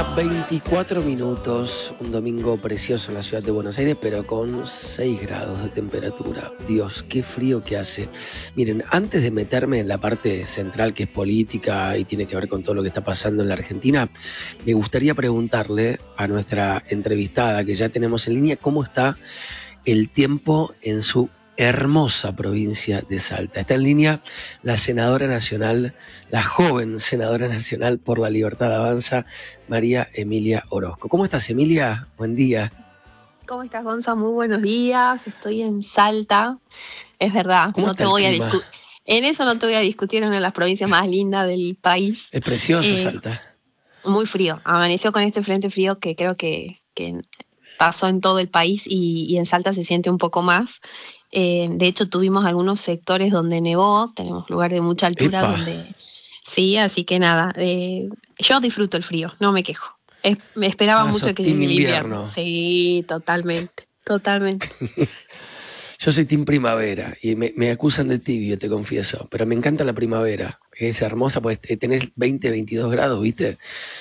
1:24, un domingo precioso en la ciudad de Buenos Aires, pero con 6 grados de temperatura. Dios, qué frío que hace. Miren, antes de meterme en la parte central que es política y tiene que ver con todo lo que está pasando en la Argentina, me gustaría preguntarle a nuestra entrevistada que ya tenemos en línea cómo está el tiempo en su hermosa provincia de Salta. Está en línea la senadora nacional, la joven senadora nacional por la Libertad Avanza, María Emilia Orozco. ¿Cómo estás, Emilia? Buen día. ¿Cómo estás, Gonza? Muy buenos días. Estoy en Salta. Es verdad, ¿Cómo no está te el voy a clima? discutir. En eso no te voy a discutir, es una de las provincias más lindas del país. Es precioso Eh, Salta. Muy frío. Amaneció con este frente frío que creo que pasó en todo el país y en Salta se siente un poco más. De hecho, tuvimos algunos sectores donde nevó. Tenemos lugares de mucha altura ¡Epa! donde sí, así que nada. Yo disfruto el frío, no me quejo. Me esperaba Ah, mucho sos que team llegue el invierno. invierno. Sí, totalmente, totalmente. Yo soy team primavera y me acusan de tibio, te confieso, pero me encanta la primavera. Es hermosa, pues tenés 20, 22 grados, ¿viste?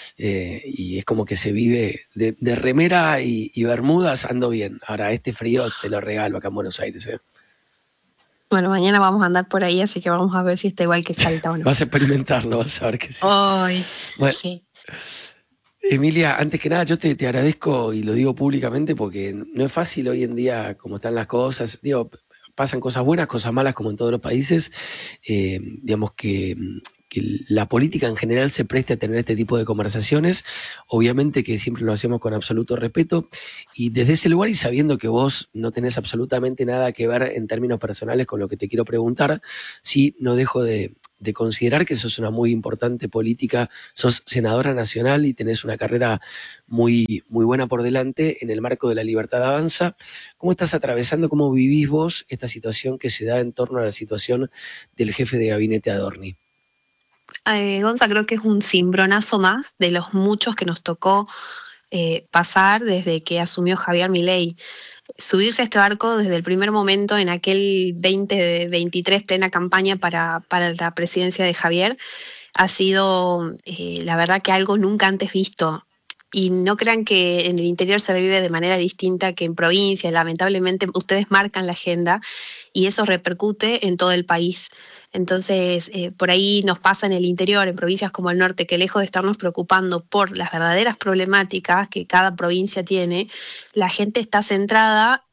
Y es como que se vive de remera y bermudas, ando bien. Ahora, este frío te lo regalo acá en Buenos Aires, ¿eh? Bueno, mañana vamos a andar por ahí, así que vamos a ver si está igual que Salta o no. Vas a experimentarlo, vas a ver que sí. Ay, Bueno, sí. Emilia, antes que nada, yo te agradezco y lo digo públicamente porque no es fácil hoy en día como están las cosas. Digo, pasan cosas buenas, cosas malas como en todos los países. Digamos que la política en general se preste a tener este tipo de conversaciones. Obviamente que siempre lo hacemos con absoluto respeto y desde ese lugar y sabiendo que vos no tenés absolutamente nada que ver en términos personales con lo que te quiero preguntar, sí no dejo de considerar que sos una muy importante política, sos senadora nacional y tenés una carrera muy, muy buena por delante en el marco de la Libertad Avanza. ¿Cómo estás atravesando, cómo vivís vos esta situación que se da en torno a la situación del jefe de gabinete Adorni? Gonza, creo que es un cimbronazo más de los muchos que nos tocó pasar desde que asumió Javier Milei. Subirse a este barco desde el primer momento en aquel 2023, plena campaña para la presidencia de Javier, ha sido, la verdad, que algo nunca antes visto. Y no crean que en el interior se vive de manera distinta que en provincia. Lamentablemente, ustedes marcan la agenda y eso repercute en todo el país. Entonces, por ahí nos pasa en el interior, en provincias como el norte, que lejos de estarnos preocupando por las verdaderas problemáticas que cada provincia tiene, la gente está centrada,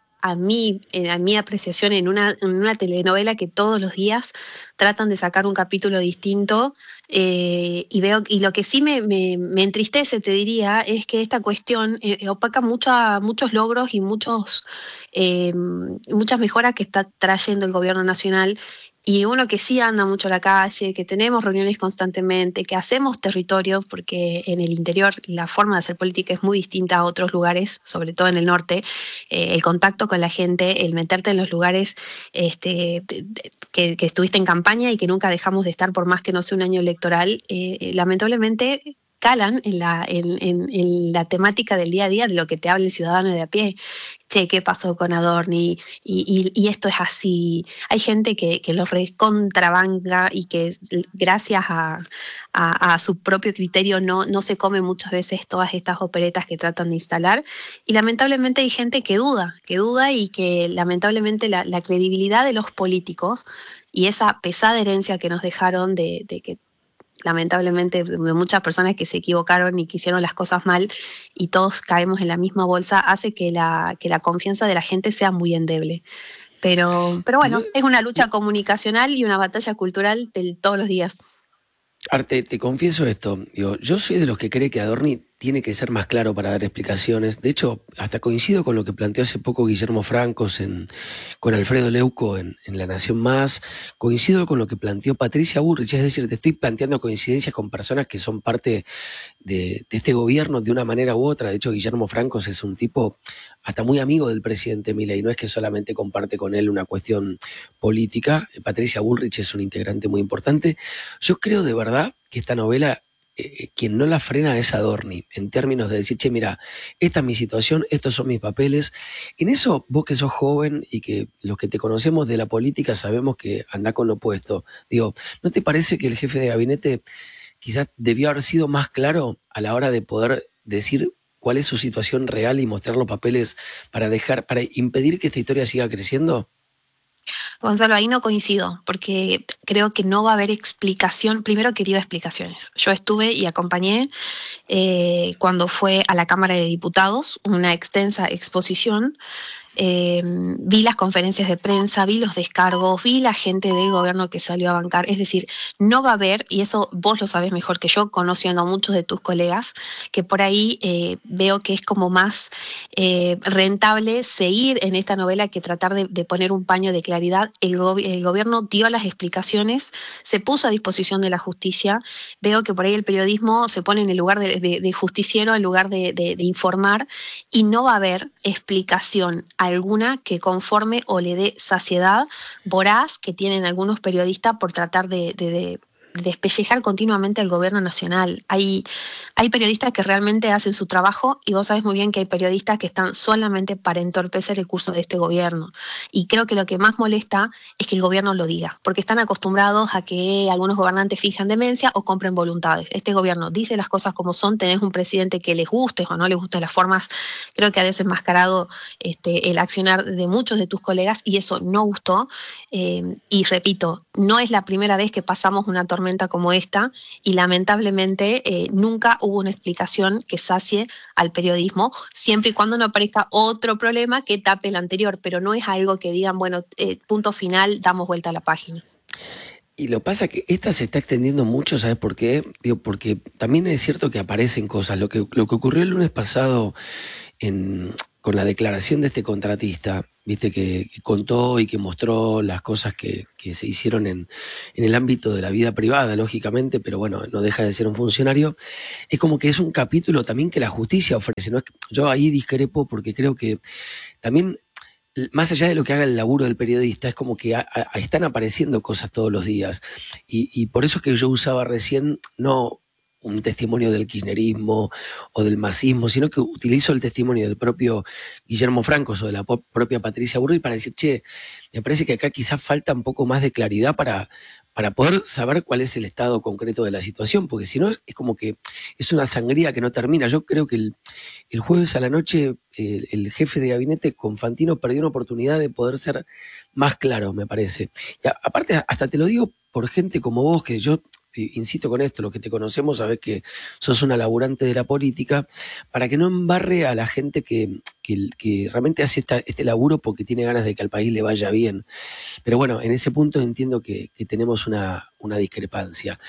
a mi apreciación, en una telenovela que todos los días tratan de sacar un capítulo distinto. Y veo, y lo que sí me entristece, te diría, es que esta cuestión opaca muchos logros y muchas mejoras que está trayendo el gobierno nacional. Y uno que sí anda mucho a la calle, que tenemos reuniones constantemente, que hacemos territorio, porque en el interior la forma de hacer política es muy distinta a otros lugares, sobre todo en el norte. El contacto con la gente, el meterte en los lugares que estuviste en campaña y que nunca dejamos de estar por más que no sea un año electoral, lamentablemente calan en la temática del día a día de lo que te habla el ciudadano de a pie. Che, ¿qué pasó con Adorni? Y esto es así. Hay gente que lo recontrabanca y que gracias a su propio criterio no se come muchas veces todas estas operetas que tratan de instalar. Y lamentablemente hay gente que duda y que lamentablemente la credibilidad de los políticos y esa pesada herencia que nos dejaron de que lamentablemente de muchas personas que se equivocaron y que hicieron las cosas mal y todos caemos en la misma bolsa, hace que la confianza de la gente sea muy endeble. Pero Y no, bueno, es una lucha comunicacional y una batalla cultural de todos los días. Arte, te confieso esto, digo, yo soy de los que cree que Adorni tiene que ser más claro para dar explicaciones. De hecho, hasta coincido con lo que planteó hace poco Guillermo Francos con Alfredo Leuco en La Nación Más. Coincido con lo que planteó Patricia Bullrich, es decir, te estoy planteando coincidencias con personas que son parte de este gobierno de una manera u otra. De hecho, Guillermo Francos es un tipo hasta muy amigo del presidente Milei, no es que solamente comparte con él una cuestión política. Patricia Bullrich es un integrante muy importante. Yo creo de verdad que esta novela, quien no la frena es Adorni, en términos de decir, che, mira, esta es mi situación, estos son mis papeles. En eso, vos que sos joven y que los que te conocemos de la política sabemos que anda con lo opuesto. Digo, ¿no te parece que el jefe de gabinete quizás debió haber sido más claro a la hora de poder decir cuál es su situación real y mostrar los papeles para impedir que esta historia siga creciendo? Gonzalo, ahí no coincido, porque creo que no va a haber explicación. Primero quería explicaciones. Yo estuve y acompañé cuando fue a la Cámara de Diputados una extensa exposición. Vi las conferencias de prensa, vi los descargos, vi la gente del gobierno que salió a bancar. Es decir, no va a haber, y eso vos lo sabés mejor que yo, conociendo a muchos de tus colegas, que por ahí veo que es como más rentable seguir en esta novela que tratar de poner un paño de claridad. El gobierno dio las explicaciones, se puso a disposición de la justicia. Veo que por ahí el periodismo se pone en el lugar de justiciero en lugar de informar, y no va a haber explicación alguna que conforme o le dé saciedad voraz que tienen algunos periodistas por tratar de despellejar continuamente al gobierno nacional. Hay periodistas que realmente hacen su trabajo, y vos sabés muy bien que hay periodistas que están solamente para entorpecer el curso de este gobierno. Y creo que lo que más molesta es que el gobierno lo diga, porque están acostumbrados a que algunos gobernantes finjan demencia o compren voluntades. Este gobierno dice las cosas como son. Tenés un presidente que les guste o no les guste las formas, creo que ha desenmascarado el accionar de muchos de tus colegas, y eso no gustó. Y repito, no es la primera vez que pasamos una tormenta como esta, y lamentablemente nunca hubo una explicación que sacie al periodismo, siempre y cuando no aparezca otro problema que tape el anterior, pero no es algo que digan, bueno, punto final, damos vuelta a la página. Y lo pasa que esta se está extendiendo mucho, ¿sabes por qué? Digo, porque también es cierto que aparecen cosas. Lo que ocurrió el lunes pasado con la declaración de este contratista, viste, que contó y que mostró las cosas que se hicieron en el ámbito de la vida privada, lógicamente, pero bueno, no deja de ser un funcionario. Es como que es un capítulo también que la justicia ofrece, ¿no? Yo ahí discrepo porque creo que también, más allá de lo que haga el laburo del periodista, es como que están apareciendo cosas todos los días. Y por eso es que yo usaba recién, no un testimonio del kirchnerismo o del masismo, sino que utilizo el testimonio del propio Guillermo Francos o de la propia Patricia Burrich para decir, che, me parece que acá quizás falta un poco más de claridad para poder saber cuál es el estado concreto de la situación, porque si no es como que es una sangría que no termina. Yo creo que el jueves a la noche el jefe de gabinete Confantino perdió una oportunidad de poder ser más claro, me parece. Y aparte, hasta te lo digo por gente como vos, que yo insisto con esto, los que te conocemos sabés que sos una laburante de la política, para que no embarre a la gente que realmente hace este laburo porque tiene ganas de que al país le vaya bien. Pero bueno, en ese punto entiendo que tenemos una discrepancia.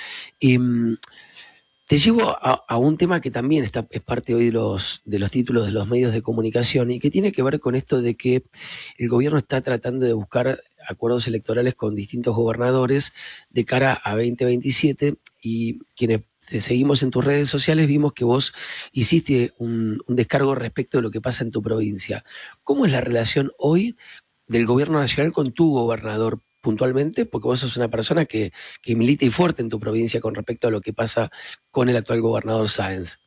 Te llevo a un tema que también es parte hoy de los títulos de los medios de comunicación y que tiene que ver con esto de que el gobierno está tratando de buscar acuerdos electorales con distintos gobernadores de cara a 2027, y quienes te seguimos en tus redes sociales vimos que vos hiciste un descargo respecto de lo que pasa en tu provincia. ¿Cómo es la relación hoy del gobierno nacional con tu gobernador puntualmente? Porque vos sos una persona que milita y fuerte en tu provincia con respecto a lo que pasa con el actual gobernador Sáenz.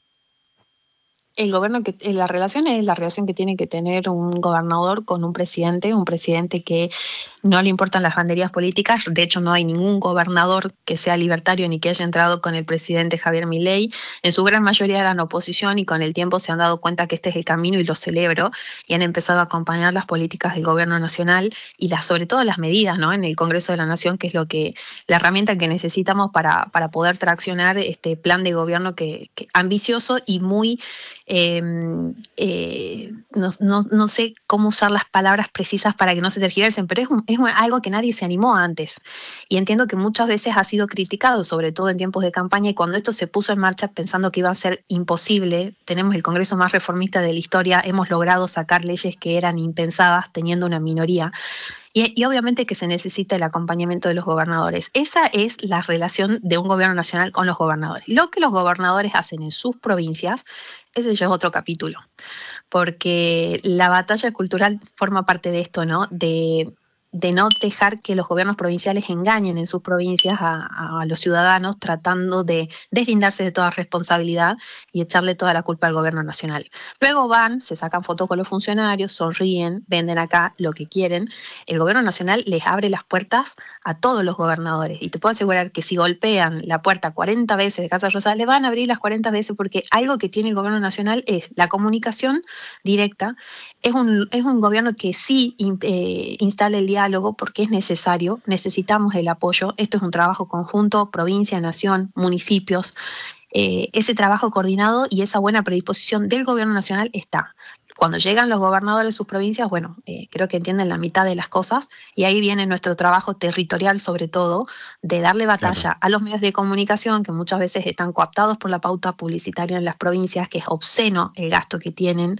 La relación es la relación que tiene que tener un gobernador con un presidente que no le importan las banderías políticas. De hecho, no hay ningún gobernador que sea libertario ni que haya entrado con el presidente Javier Milei. En su gran mayoría eran oposición, y con el tiempo se han dado cuenta que este es el camino, y lo celebro, y han empezado a acompañar las políticas del gobierno nacional y sobre todo las medidas, ¿no?, en el Congreso de la Nación, que es la herramienta que necesitamos para poder traccionar este plan de gobierno que ambicioso y muy no sé cómo usar las palabras precisas para que no se tergiversen, pero es algo que nadie se animó antes. Y entiendo que muchas veces ha sido criticado, sobre todo en tiempos de campaña, y cuando esto se puso en marcha pensando que iba a ser imposible. Tenemos el Congreso más reformista de la historia, hemos logrado sacar leyes que eran impensadas teniendo una minoría. Y obviamente que se necesita el acompañamiento de los gobernadores. Esa es la relación de un gobierno nacional con los gobernadores. Lo que los gobernadores hacen en sus provincias, ese ya es otro capítulo, porque la batalla cultural forma parte de esto, ¿no? De de no dejar que los gobiernos provinciales engañen en sus provincias a los ciudadanos, tratando de deslindarse de toda responsabilidad y echarle toda la culpa al gobierno nacional. Luego van, se sacan fotos con los funcionarios, sonríen, venden acá lo que quieren. El gobierno nacional les abre las puertas a todos los gobernadores, y te puedo asegurar que si golpean la puerta 40 veces de Casa Rosada, le van a abrir las 40 veces, porque algo que tiene el gobierno nacional es la comunicación directa. Es un gobierno que sí instala el diálogo porque es necesario, necesitamos el apoyo. Esto es un trabajo conjunto, provincia, nación, municipios. Ese trabajo coordinado y esa buena predisposición del gobierno nacional está. Cuando llegan los gobernadores de sus provincias, bueno, creo que entienden la mitad de las cosas, y ahí viene nuestro trabajo territorial, sobre todo, de darle batalla a los medios de comunicación, que muchas veces están cooptados por la pauta publicitaria en las provincias, que es obsceno el gasto que tienen,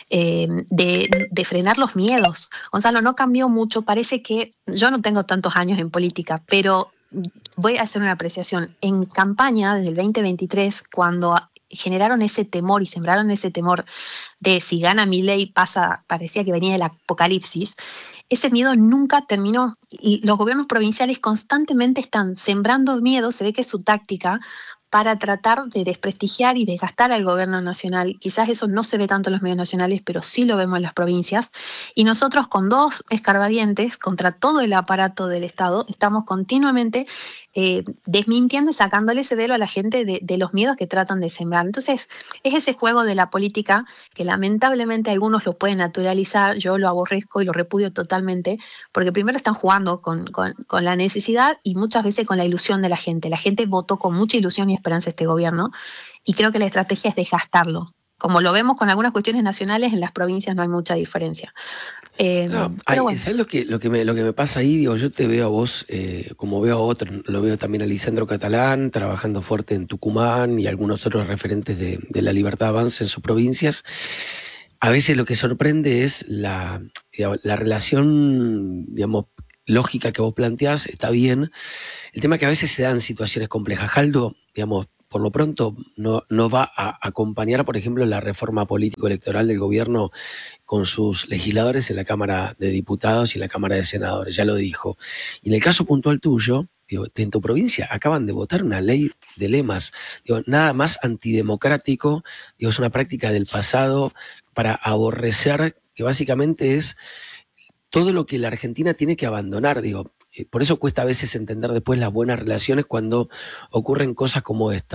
de frenar los miedos. Gonzalo, no cambió mucho, parece que yo no tengo tantos años en política, pero voy a hacer una apreciación. En campaña, desde el 2023, cuando generaron ese temor y sembraron ese temor de si gana Milei parecía que venía el apocalipsis, ese miedo nunca terminó. Y los gobiernos provinciales constantemente están sembrando miedo, se ve que es su táctica, para tratar de desprestigiar y desgastar al gobierno nacional. Quizás eso no se ve tanto en los medios nacionales, pero sí lo vemos en las provincias. Y nosotros, con dos escarbadientes contra todo el aparato del Estado, estamos continuamente desmintiendo y sacándole ese velo a la gente de los miedos que tratan de sembrar. Entonces, es ese juego de la política que lamentablemente algunos lo pueden naturalizar. Yo lo aborrezco y lo repudio totalmente, porque primero están jugando con la necesidad y muchas veces con la ilusión de la gente. La gente votó con mucha ilusión y esperanza este gobierno, y creo que la estrategia es desgastarlo. Como lo vemos con algunas cuestiones nacionales, en las provincias no hay mucha diferencia. No, Pero bueno. ¿sabes lo que me pasa ahí? Digo, yo te veo a vos, como veo a otros, lo veo también a Lisandro Catalán, trabajando fuerte en Tucumán y algunos otros referentes de la Libertad Avanza en sus provincias. A veces lo que sorprende es digamos, la relación, digamos, lógica que vos planteás, está bien. El tema es que a veces se dan situaciones complejas. Jaldo, digamos, por lo pronto no va a acompañar, por ejemplo, la reforma político-electoral del gobierno con sus legisladores en la Cámara de Diputados y en la Cámara de Senadores, ya lo dijo. Y en el caso puntual tuyo, digo, en tu provincia acaban de votar una ley de lemas, digo, nada más antidemocrático, digo, es una práctica del pasado para aborrecer, que básicamente es todo lo que la Argentina tiene que abandonar, digo. Por eso cuesta a veces entender después las buenas relaciones cuando ocurren cosas como esta.